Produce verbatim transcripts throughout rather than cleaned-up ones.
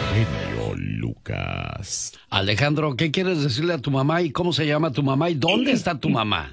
genio Lucas. Alejandro, ¿qué quieres decirle a tu mamá y cómo se llama tu mamá y dónde está tu mamá?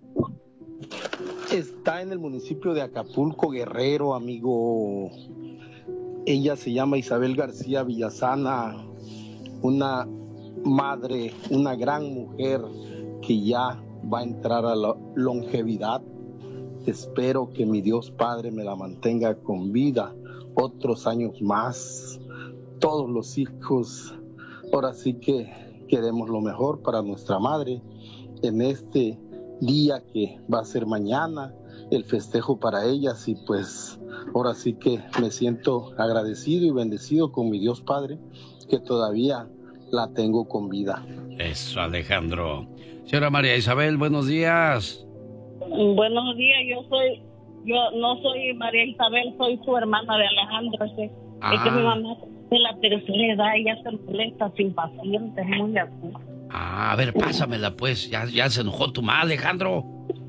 Está en el municipio de Acapulco, Guerrero, amigo. Ella se llama Isabel García Villasana, una madre, una gran mujer que ya va a entrar a la longevidad. Espero que mi Dios Padre me la mantenga con vida otros años más. Todos los hijos, ahora sí que queremos lo mejor para nuestra madre en este día que va a ser mañana, el festejo para ellas, y pues ahora sí que me siento agradecido y bendecido con mi Dios Padre que todavía la tengo con vida. Eso, Alejandro. Señora María Isabel, buenos días. Buenos días, yo soy, yo no soy María Isabel, soy su hermana de Alejandro. Es, Ah. es que mi mamá de la tercera edad, ella se molesta, sin paciente, es muy así. Ah, a ver, pásamela pues, ya, ya se enojó tu mamá, Alejandro.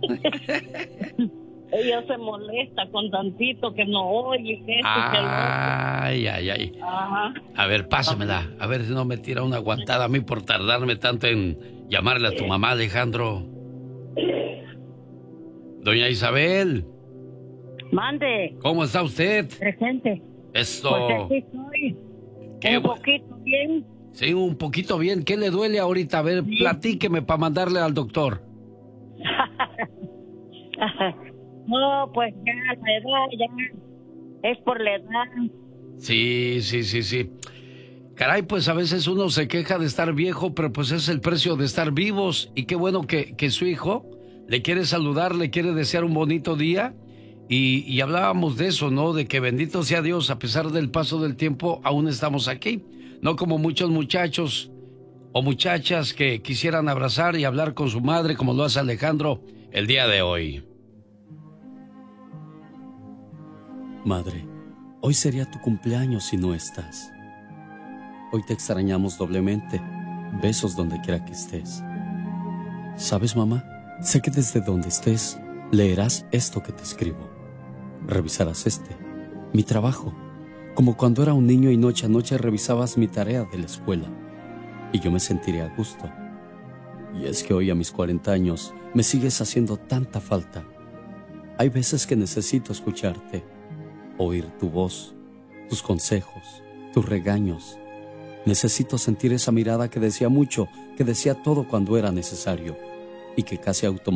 Ella se molesta con tantito que no oye, que esto y que lo otro. Ay, ay, ay. Ajá. A ver, pásamela, a ver si no me tira una aguantada a mí por tardarme tanto en llamarle a tu mamá, Alejandro. Doña Isabel, Mande, ¿cómo está usted? presente. Esto. Pues aquí estoy, Qué un bu- poquito bien. Sí, un poquito bien. ¿Qué le duele ahorita? A ver, platíqueme para mandarle al doctor. No, pues ya la edad, ya es por la edad. Sí, sí, sí, sí. Caray, pues a veces uno se queja de estar viejo, pero pues es el precio de estar vivos. Y qué bueno que, que su hijo le quiere saludar, le quiere desear un bonito día. Y, y hablábamos de eso, ¿no? De que bendito sea Dios, a pesar del paso del tiempo, aún estamos aquí. No como muchos muchachos o muchachas que quisieran abrazar y hablar con su madre, como lo hace Alejandro el día de hoy. Madre, hoy sería tu cumpleaños si no estás. Hoy te extrañamos doblemente. Besos donde quiera que estés. ¿Sabes, mamá? Sé que desde donde estés leerás esto que te escribo. Revisarás este, mi trabajo, como cuando era un niño y noche a noche revisabas mi tarea de la escuela. Y yo me sentiré a gusto. Y es que hoy a mis cuarenta años me sigues haciendo tanta falta. Hay veces que necesito escucharte, oír tu voz, tus consejos, tus regaños. Necesito sentir esa mirada que decía mucho, que decía todo cuando era necesario y que casi automáticamente